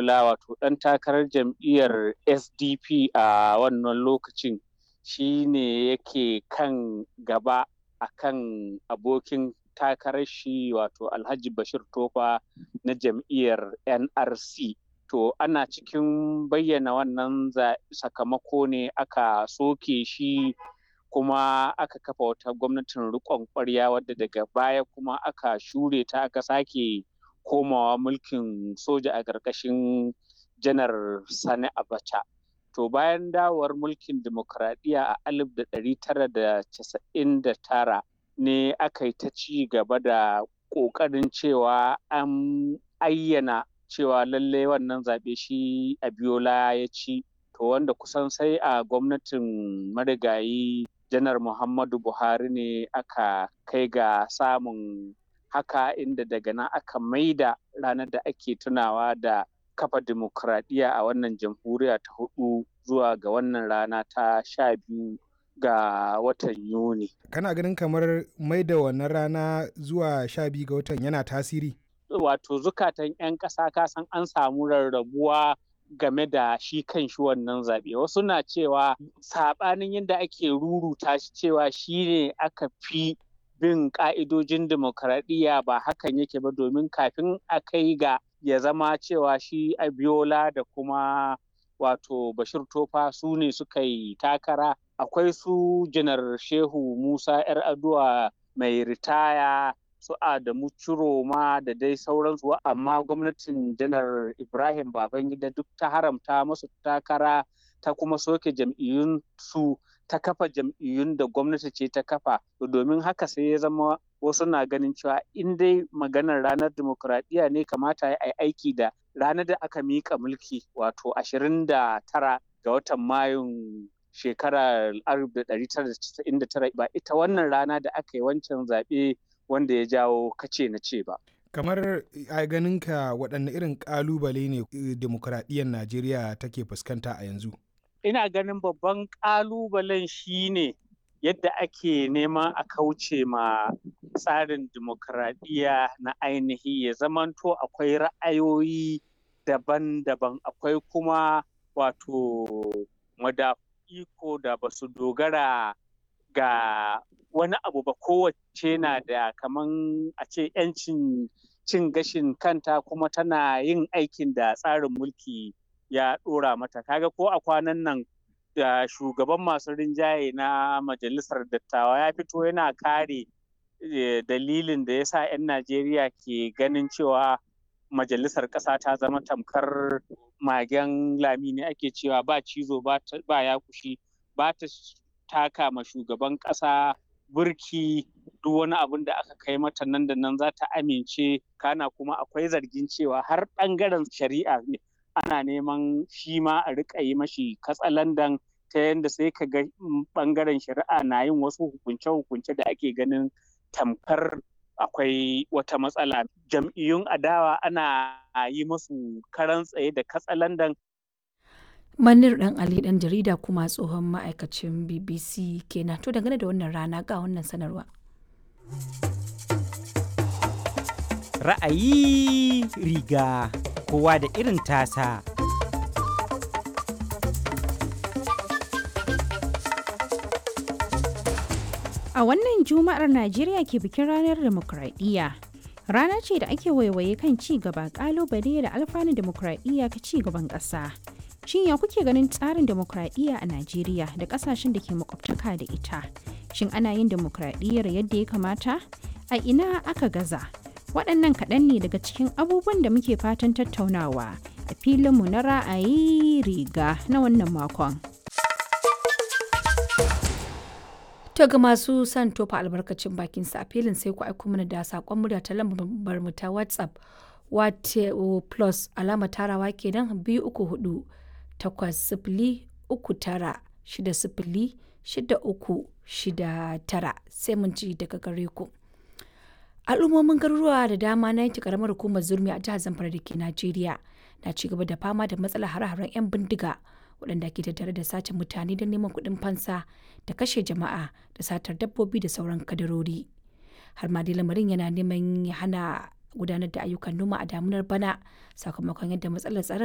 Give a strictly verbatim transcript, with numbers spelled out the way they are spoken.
Abiola wato ɗan takarar jam'iyyar S D P a wannan lokacin shi ne yake kan gaba akan abokin takarar shi wato Alhaji Bashir Tofa na jam'iyyar N R C. To ana cikin bayyana wannan sakamako ne aka soke shi kuma aka kafa wata gwamnatin riƙon ƙwarya wadda daga baya kuma aka shure ta aka sake komawa mulkin soja a ƙarƙashin janar Sani Abacha. To bayan dawowar mulkin dimokuraɗiyya a alif da ɗari tara da casa'in da tara ne aka yi ta ci gaba da ƙoƙarin cewa an ayyana cewa lallai wannan zaɓe shi Abiola ya ci. To wanda kusan sai a gwamnatin marigayi janar Muhammadu Buhari ne aka kai ga samun haka, inda daga nan aka maida ranar da ake tunawa da kafa dimokuraɗiyya a wannan jamhuriya ta hudu zuwa ga wannan rana ta sha biyu ga watan Yuni. Kana ganin kamar maida wannan rana zuwa sha biyu ga watan yana tasiri? Wato zukatan 'yan ƙasa kasan an samu rarrabuwa game da shi kan shi wannan zaɓe. Wasu na cewa saɓanin yadda ake ruruta shi cewa shi ne aka fi bin ƙa'idojin dimokuraɗiyya ba hakan yake ba, domin kafin a kai ga ya zama cewa shi Abiola da kuma wato Bashir Tofa su ne suka yi takara. Akwai su janar Shehu Musa 'yar Aduwa mai ritaya, su Adamu Ciroma da dai sauransu, amma gwamnatin janar Ibrahim Babangida duk ta haramta masu takara ta kuma soke jam'iyyun su ta kafa jam'iyyun da gwamnati ce ta kafa. Domin haka sai ya zama wasu na ganin cewa in dai maganar ranar dimokuraɗiyya ne kamata ya yi aiki da ranar da aka miƙa mulki wato ashirin da tara ga watan Mayun shekarar alif da ɗari tara da casa'in da tara ba ita wannan rana da aka yi wancan zaɓe wanda ya jawo kace na ce ba. Kamar a ganinka waɗanne irin ƙalubale ne dimokuraɗiyyar Najeriya take fuskanta a yanzu? Ina ganin babban ƙalubalen shi ne yadda ake neman a kauce ma tsarin dimokuraɗiyya na ainihi, ya zamanto akwai ra'ayoyi daban-daban, akwai kuma wato madafun iko da ba su dogara ga wani abu ba, kowace na da kaman a ce 'yancin cin gashin kanta kuma tana yin aikin da tsarin mulki ya ɗora mata. Kaga ko a kwanan nan da shugaban masu rinjaye na majalisar dattawa ya fito yana kare dalilin da ya sa 'yan Najeriya ke ganin cewa majalisar ƙasa ta zama tamkar magen lami ne, ake cewa ba cizo ba ya kushi, ba ta taka ma shugaban ƙasa burki, duk wani abin da aka kai mata nan da nan za ta amince. Kana kuma akwai zargin cewa har ɓangaren shari'a ne ana neman shi ma a riƙa yi mashi katsalandan, ta yadda sai ka ga ɓangaren shari'a na yin wasu hukunce-hukunce da ake ganin tamkar akwai wata matsala. Jam'iyyun adawa ana yi musu karan tsaye da katsalandan. Manir Dan Ali dan jarida kuma tsohon ma'aikacin B B C kenan. To dangane da wannan rana ga wannan sanarwa. Ra'ayi riga kowa da irin tasa. A wannan Juma'ar Najeriya ke bikin ranar demokradiyya. Rana ce da ake waiwaye kan ci gaba, kalubale da alfanun demokradiyya ka ci gaban ƙasa. Shin ya kuke ganin tsarin demokradiyya a Najeriya da ƙasashen da ke makwabtaka da ita? Shin ana yin demokradiyyar yadda ya kamata? A ina aka gaza? Waɗannan kaɗan ne daga cikin abubuwan da muke fatan tattaunawa a filinmu na ra'ayi riga na wannan makon. To ga masu son tofa albarkacin bakin sa a filin sai ku aiko mana da saƙon murya ta lambar mu ta WhatsApp wato plus alama tarawa kenan biyu uku hudu takwas sifili uku tara shida sifili shida uku shida tara sai mun ci daga gare ku. Al'ummomin garuruwa da dama na yanke karamar hukumar Zurmi a jihar Zamfara da ke Najeriya na ci gaba da fama da matsalar hare-haren 'yan bindiga waɗanda ke tattare da sace mutane don neman kuɗin fansa da kashe jama'a da satar dabbobi da sauran kadarori. Har ma dai lamarin yana neman ya hana gudanar da ayyukan noma a damunar bana sakamakon yadda matsalar tsaron